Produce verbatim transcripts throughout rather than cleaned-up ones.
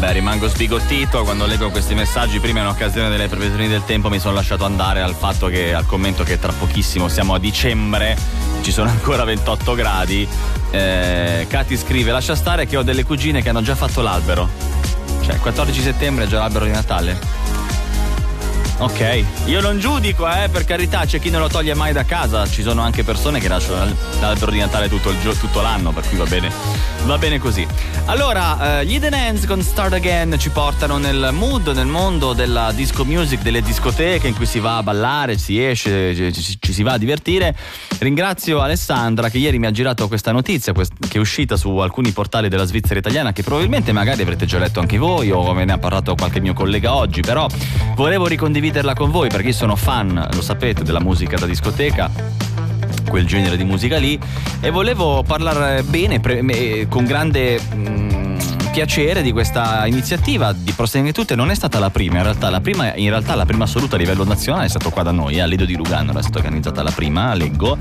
Beh, rimango sbigottito quando leggo questi messaggi. Prima, in occasione delle previsioni del tempo, mi sono lasciato andare al fatto che, al commento che tra pochissimo siamo a dicembre, ci sono ancora ventotto gradi. eh, Katy scrive: lascia stare che ho delle cugine che hanno già fatto l'albero. Cioè, quattordici settembre è già l'albero di Natale? Ok, io non giudico, eh, per carità, c'è chi non lo toglie mai da casa, ci sono anche persone che lasciano l'albero di Natale tutto, il gio- tutto l'anno, per cui va bene, va bene così. Allora, eh, gli Hidden Hands con Start Again ci portano nel mood, nel mondo della disco music, delle discoteche in cui si va a ballare, si esce, ci, ci si va a divertire. Ringrazio Alessandra che ieri mi ha girato questa notizia quest- che è uscita su alcuni portali della Svizzera italiana, che probabilmente magari avrete già letto anche voi o me ne ha parlato qualche mio collega oggi, però volevo ricondividere con voi perché io sono fan, lo sapete, della musica da discoteca, quel genere di musica lì, e volevo parlare bene, pre- con grande mh, piacere di questa iniziativa di Prosegue Tutte. Non è stata la prima, in realtà la prima, in realtà la prima assoluta a livello nazionale è stato qua da noi, a Lido di Lugano era stata organizzata la prima, leggo,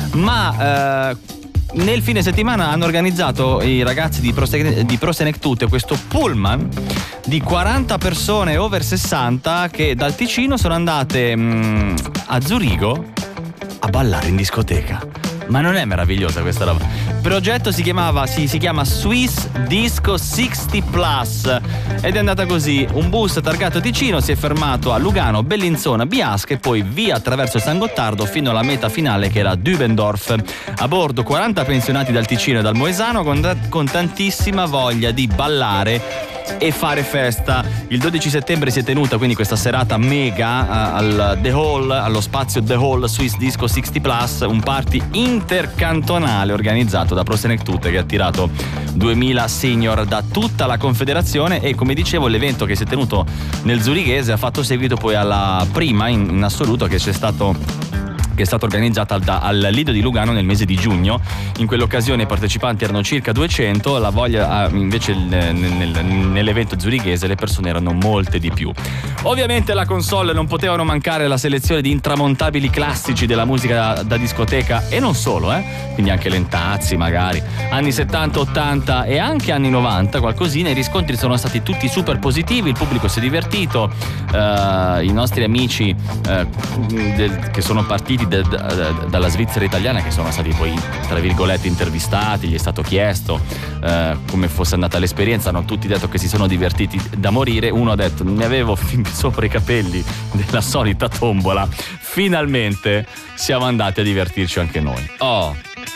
ma eh, nel fine settimana hanno organizzato i ragazzi di Prosegue, di Prosegue Tutte questo pullman di quaranta persone over sessanta che dal Ticino sono andate mh, a Zurigo a ballare in discoteca. Ma non è meravigliosa questa roba? Il progetto si chiamava si, si chiama Swiss Disco sessanta Plus ed è andata così: un bus targato Ticino si è fermato a Lugano, Bellinzona, Biasca e poi via attraverso San Gottardo fino alla meta finale che era Dübendorf. A bordo quaranta pensionati dal Ticino e dal Moesano con, con tantissima voglia di ballare e fare festa. Il dodici settembre si è tenuta quindi questa serata mega uh, al The Hall, allo spazio The Hall Swiss Disco sessanta Plus, un party intercantonale organizzato da Prosegue Tutte che ha attirato duemila senior da tutta la confederazione e, come dicevo, l'evento che si è tenuto nel zurighese ha fatto seguito poi alla prima in, in assoluto che c'è stato che è stata organizzata al, al Lido di Lugano nel mese di giugno. In quell'occasione i partecipanti erano circa duecento, la voglia invece nel, nel, nell'evento zurighese le persone erano molte di più. Ovviamente la console non potevano mancare la selezione di intramontabili classici della musica da, da discoteca e non solo, eh? Quindi anche Lentazzi magari, anni settanta, ottanta e anche anni novanta, qualcosina. I riscontri sono stati tutti super positivi, il pubblico si è divertito, uh, i nostri amici uh, del, che sono partiti De, de, de, dalla Svizzera italiana, che sono stati poi tra virgolette intervistati, gli è stato chiesto eh, come fosse andata l'esperienza, hanno tutti detto che si sono divertiti da morire. Uno ha detto: ne avevo fin sopra i capelli della solita tombola, finalmente siamo andati a divertirci anche noi. Oh,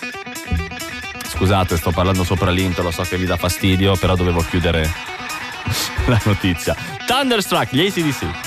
scusate, sto parlando sopra l'intro, lo so che vi dà fastidio, però dovevo chiudere la notizia. Thunderstruck, gli A C D C.